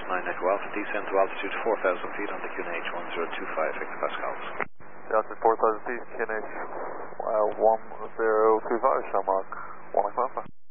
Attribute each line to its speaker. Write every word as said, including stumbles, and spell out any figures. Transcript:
Speaker 1: nine Echo Alpha, descend to altitude four thousand feet on the Q N H one zero two five hectopascals.
Speaker 2: Altitude four thousand feet, Q N H uh, one zero two five, Shamrock one Echo Alpha.